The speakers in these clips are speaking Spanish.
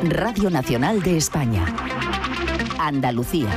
Radio Nacional de España. Andalucía.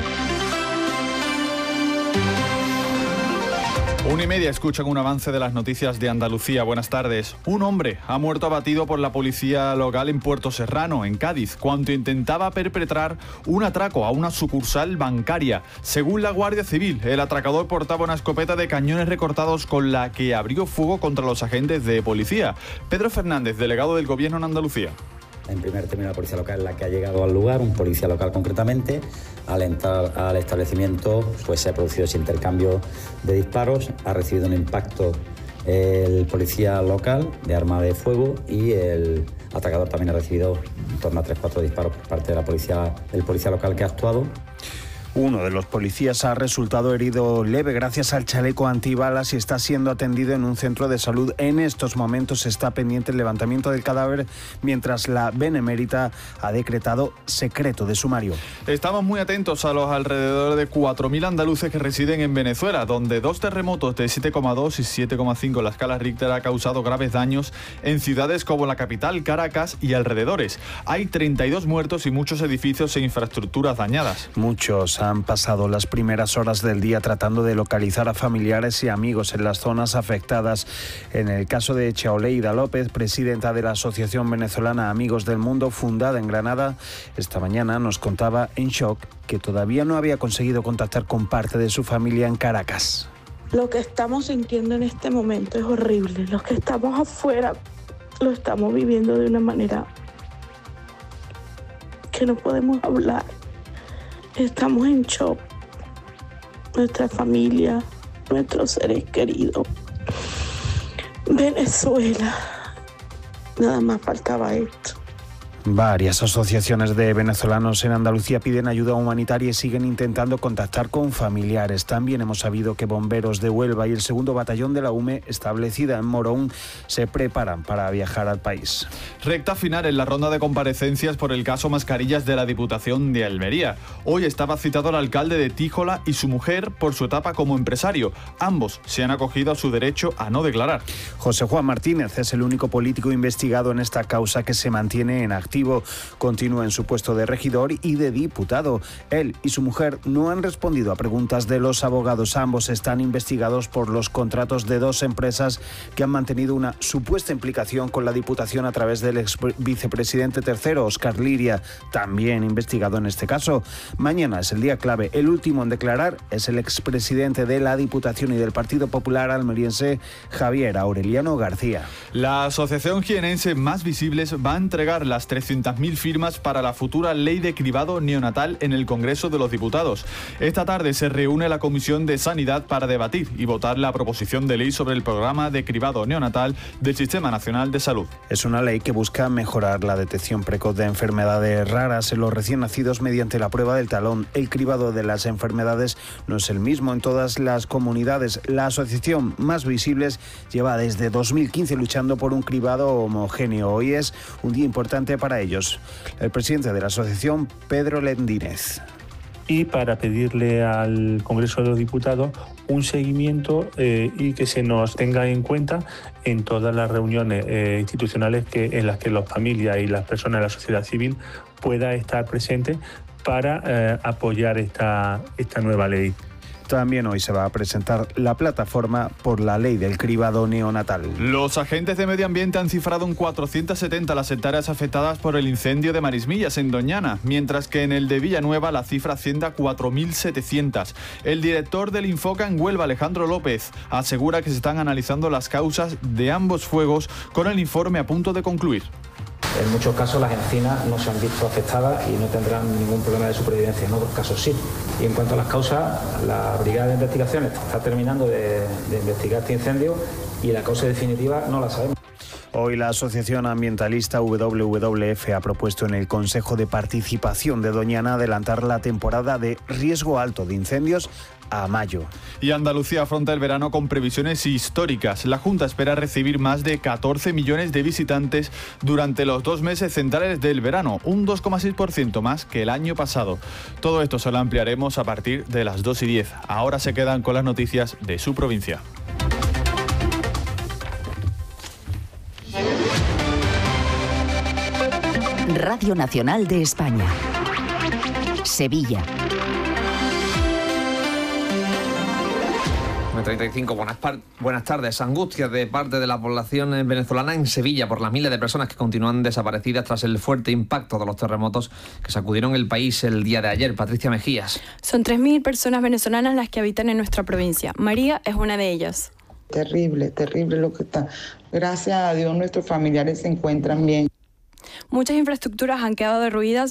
1:30, escuchan un avance de las noticias de Andalucía. Buenas tardes. Un hombre ha muerto abatido por la policía local en Puerto Serrano, en Cádiz, cuando intentaba perpetrar un atraco a una sucursal bancaria. Según la Guardia Civil, el atracador portaba una escopeta de cañones recortados con la que abrió fuego contra los agentes de policía. Pedro Fernández, delegado del Gobierno en Andalucía. En primer término, la policía local es la que ha llegado al lugar, un policía local concretamente. Al entrar al establecimiento, pues se ha producido ese intercambio de disparos, ha recibido un impacto el policía local de arma de fuego y el atracador también ha recibido en torno a 3-4 disparos por parte de del policía local que ha actuado. Uno de los policías ha resultado herido leve gracias al chaleco antibalas y está siendo atendido en un centro de salud. En estos momentos está pendiente el levantamiento del cadáver, mientras la Benemérita ha decretado secreto de sumario. Estamos muy atentos a los alrededor de 4.000 andaluces que residen en Venezuela, donde 2 terremotos de 7,2 y 7,5 en la escala Richter ha causado graves daños en ciudades como la capital, Caracas y alrededores. Hay 32 muertos y muchos edificios e infraestructuras dañadas. Muchos han pasado las primeras horas del día tratando de localizar a familiares y amigos en las zonas afectadas. En el caso de Chaoleida López, presidenta de la Asociación Venezolana Amigos del Mundo, fundada en Granada, esta mañana nos contaba en shock que todavía no había conseguido contactar con parte de su familia en Caracas. Lo que estamos sintiendo en este momento es horrible. Los que estamos afuera lo estamos viviendo de una manera que no podemos hablar. Estamos en shock. Nuestra familia, nuestros seres queridos. Venezuela. Nada más faltaba esto. Varias asociaciones de venezolanos en Andalucía piden ayuda humanitaria y siguen intentando contactar con familiares. También hemos sabido que bomberos de Huelva y el 2º Batallón de la UME, establecida en Morón, se preparan para viajar al país. Recta final en la ronda de comparecencias por el caso Mascarillas de la Diputación de Almería. Hoy estaba citado el alcalde de Tíjola y su mujer por su etapa como empresario. Ambos se han acogido a su derecho a no declarar. José Juan Martínez es el único político investigado en esta causa que se mantiene en activo. Continúa en su puesto de regidor y de diputado. Él y su mujer no han respondido a preguntas de los abogados. Ambos están investigados por los contratos de 2 empresas que han mantenido una supuesta implicación con la Diputación a través del ex vicepresidente tercero, Óscar Liria, también investigado en este caso. Mañana es el día clave. El último en declarar es el expresidente de la Diputación y del Partido Popular almeriense, Javier Aureliano García. La Asociación Jienense Más Visibles va a entregar las 300.000 firmas para la futura ley de cribado neonatal en el Congreso de los Diputados. Esta tarde se reúne la Comisión de Sanidad para debatir y votar la proposición de ley sobre el programa de cribado neonatal del Sistema Nacional de Salud. Es una ley que busca mejorar la detección precoz de enfermedades raras en los recién nacidos mediante la prueba del talón. El cribado de las enfermedades no es el mismo en todas las comunidades. La Asociación Más Visibles lleva desde 2015 luchando por un cribado homogéneo. Hoy es un día importante para ellos. El presidente de la asociación, Pedro Lendínez. Y para pedirle al Congreso de los Diputados un seguimiento y que se nos tenga en cuenta en todas las reuniones institucionales en las que las familias y las personas de la sociedad civil pueda estar presentes para apoyar esta nueva ley. También hoy se va a presentar la plataforma por la ley del cribado neonatal. Los agentes de medio ambiente han cifrado en 470 las hectáreas afectadas por el incendio de Marismillas, en Doñana, mientras que en el de Villanueva la cifra asciende a 4.700. El director del Infoca en Huelva, Alejandro López, asegura que se están analizando las causas de ambos fuegos con el informe a punto de concluir. En muchos casos las encinas no se han visto afectadas y no tendrán ningún problema de supervivencia, en otros casos sí. Y en cuanto a las causas, la Brigada de Investigación está terminando de investigar este incendio y la causa definitiva no la sabemos. Hoy la Asociación Ambientalista WWF ha propuesto en el Consejo de Participación de Doñana adelantar la temporada de riesgo alto de incendios a mayo. Y Andalucía afronta el verano con previsiones históricas. La Junta espera recibir más de 14 millones de visitantes durante los 2 meses centrales del verano, un 2,6% más que el año pasado. Todo esto se lo ampliaremos a partir de las 2:10. Ahora se quedan con las noticias de su provincia. Radio Nacional de España. Sevilla. 35. Buenas tardes. Angustia de parte de la población venezolana en Sevilla por las miles de personas que continúan desaparecidas tras el fuerte impacto de los terremotos que sacudieron el país el día de ayer. Patricia Mejías. Son 3.000 personas venezolanas las que habitan en nuestra provincia. María es una de ellas. Terrible, terrible lo que está. Gracias a Dios nuestros familiares se encuentran bien. Muchas infraestructuras han quedado derruidas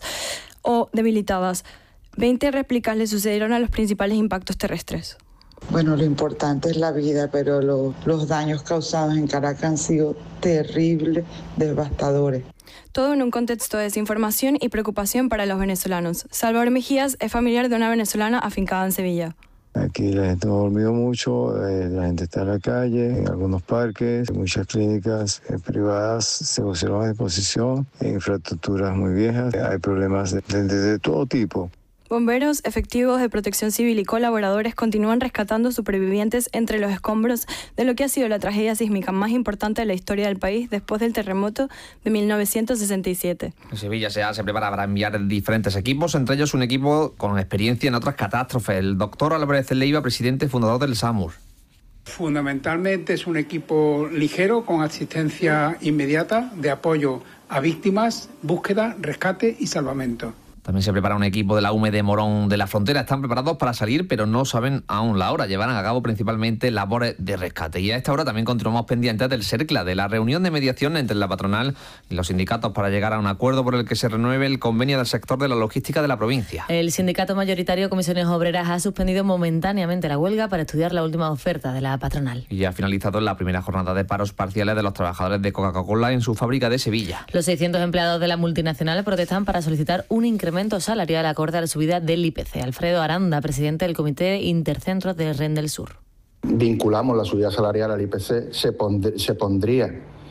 o debilitadas. 20 réplicas le sucedieron a los principales impactos terrestres. Bueno, lo importante es la vida, pero los daños causados en Caracas han sido terribles, devastadores. Todo en un contexto de desinformación y preocupación para los venezolanos. Salvador Mejías es familiar de una venezolana afincada en Sevilla. Aquí la gente no ha dormido mucho, la gente está en la calle, en algunos parques, muchas clínicas privadas se pusieron a disposición, infraestructuras muy viejas, hay problemas de todo tipo. Bomberos, efectivos de protección civil y colaboradores continúan rescatando supervivientes entre los escombros de lo que ha sido la tragedia sísmica más importante de la historia del país después del terremoto de 1967. En Sevilla se prepara para enviar diferentes equipos, entre ellos un equipo con experiencia en otras catástrofes. El doctor Álvarez Leiva, presidente y fundador del SAMUR. Fundamentalmente es un equipo ligero con asistencia inmediata de apoyo a víctimas, búsqueda, rescate y salvamento. También se prepara un equipo de la UME de Morón de la Frontera. Están preparados para salir, pero no saben aún la hora. Llevarán a cabo principalmente labores de rescate. Y a esta hora también continuamos pendientes del CERCLA, de la reunión de mediación entre la patronal y los sindicatos para llegar a un acuerdo por el que se renueve el convenio del sector de la logística de la provincia. El sindicato mayoritario Comisiones Obreras ha suspendido momentáneamente la huelga para estudiar la última oferta de la patronal. Y ya ha finalizado la primera jornada de paros parciales de los trabajadores de Coca-Cola en su fábrica de Sevilla. Los 600 empleados de la multinacional protestan para solicitar un incremento salarial acorde a la subida del IPC. Alfredo Aranda, presidente del Comité Intercentros de REN del Sur. Vinculamos la subida salarial al IPC, se pondría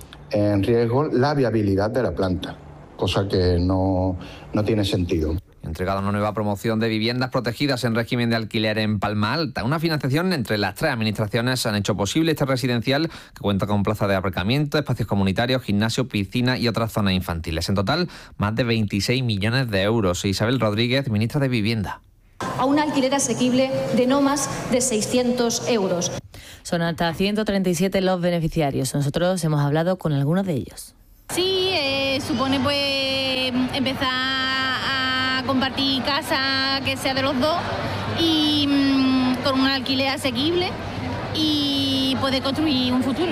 en riesgo la viabilidad de la planta, cosa que no tiene sentido. Entregado una nueva promoción de viviendas protegidas en régimen de alquiler en Palma Alta. Una financiación entre las tres administraciones han hecho posible este residencial que cuenta con plaza de aparcamiento, espacios comunitarios, gimnasio, piscina y otras zonas infantiles. En total, más de 26 millones de euros. Isabel Rodríguez, ministra de Vivienda. A un alquiler asequible de no más de 600 euros. Son hasta 137 los beneficiarios. Nosotros hemos hablado con algunos de ellos. Sí, supone pues empezar a compartir casa que sea de los dos y con un alquiler asequible y poder construir un futuro.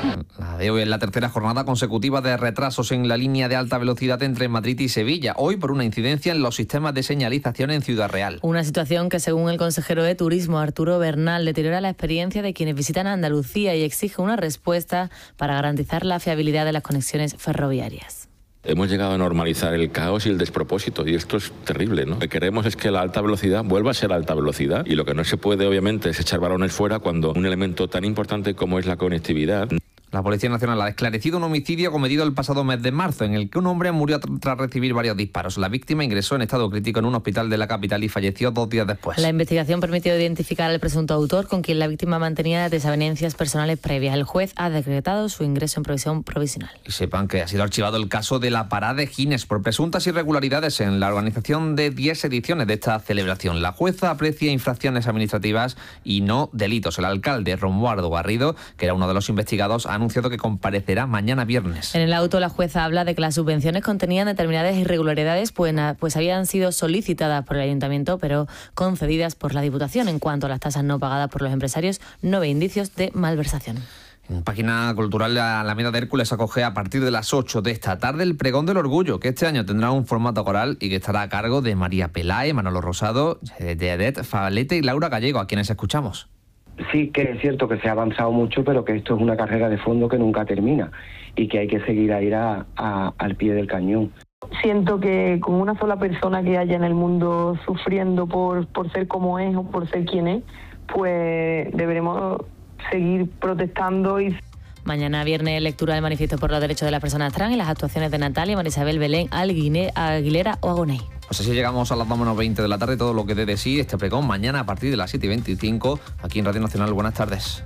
La de hoy es la tercera jornada consecutiva de retrasos en la línea de alta velocidad entre Madrid y Sevilla, hoy por una incidencia en los sistemas de señalización en Ciudad Real. Una situación que, según el consejero de Turismo, Arturo Bernal, deteriora la experiencia de quienes visitan Andalucía y exige una respuesta para garantizar la fiabilidad de las conexiones ferroviarias. Hemos llegado a normalizar el caos y el despropósito y esto es terrible, ¿no? Lo que queremos es que la alta velocidad vuelva a ser alta velocidad y lo que no se puede, obviamente, es echar balones fuera cuando un elemento tan importante como es la conectividad. La Policía Nacional ha esclarecido un homicidio cometido el pasado mes de marzo, en el que un hombre murió tras recibir varios disparos. La víctima ingresó en estado crítico en un hospital de la capital y falleció 2 días después. La investigación permitió identificar al presunto autor, con quien la víctima mantenía desavenencias personales previas. El juez ha decretado su ingreso en prisión provisional. Y sepan que ha sido archivado el caso de la Parade Gines por presuntas irregularidades en la organización de 10 ediciones de esta celebración. La jueza aprecia infracciones administrativas y no delitos. El alcalde Romualdo Garrido, que era uno de los investigados, ha anunciado que comparecerá mañana viernes. En el auto, la jueza habla de que las subvenciones contenían determinadas irregularidades, pues habían sido solicitadas por el ayuntamiento, pero concedidas por la Diputación. En cuanto a las tasas no pagadas por los empresarios, no ve indicios de malversación. En página cultural, la Alameda de Hércules acoge a partir de las 8 de esta tarde el Pregón del Orgullo, que este año tendrá un formato coral y que estará a cargo de María Pelae, Manolo Rosado, de Adet Favalete y Laura Gallego, a quienes escuchamos. Sí que es cierto que se ha avanzado mucho, pero que esto es una carrera de fondo que nunca termina y que hay que seguir a ir al pie del cañón. Siento que con una sola persona que haya en el mundo sufriendo por ser como es o por ser quien es, pues deberemos seguir protestando. Y mañana viernes, lectura del manifiesto por los derechos de las personas trans y las actuaciones de Natalia, Marisabel Belén, Aguilera o Agoney. Pues así llegamos a las 2:20 de la tarde, todo lo que dé de sí este pregón mañana a partir de las 7:25 aquí en Radio Nacional. Buenas tardes.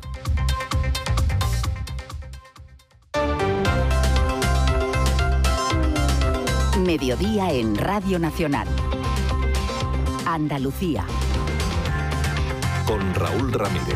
Mediodía en Radio Nacional. Andalucía. Con Raúl Ramírez.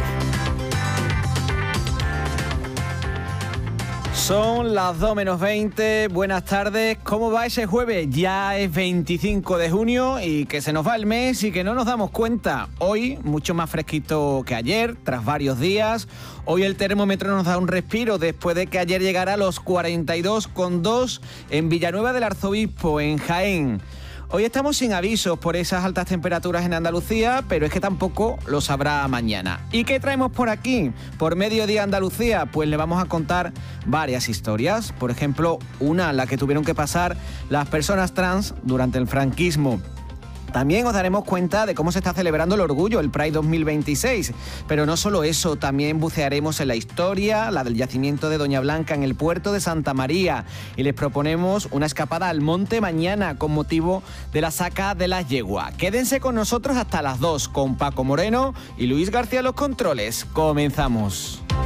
Son las 2 menos 20, buenas tardes. ¿Cómo va ese jueves? Ya es 25 de junio y que se nos va el mes y que no nos damos cuenta. Hoy mucho más fresquito que ayer, tras varios días. Hoy el termómetro nos da un respiro después de que ayer llegara a los 42,2 en Villanueva del Arzobispo, en Jaén. Hoy estamos sin avisos por esas altas temperaturas en Andalucía, pero es que tampoco lo sabrá mañana. ¿Y qué traemos por aquí? Por Mediodía Andalucía, pues le vamos a contar varias historias. Por ejemplo, una, la que tuvieron que pasar las personas trans durante el franquismo. También os daremos cuenta de cómo se está celebrando el orgullo, el Pride 2026. Pero no solo eso, también bucearemos en la historia, la del yacimiento de Doña Blanca en el puerto de Santa María. Y les proponemos una escapada al monte mañana con motivo de la saca de la yegua. Quédense con nosotros hasta las 2 con Paco Moreno y Luis García a los controles. Comenzamos.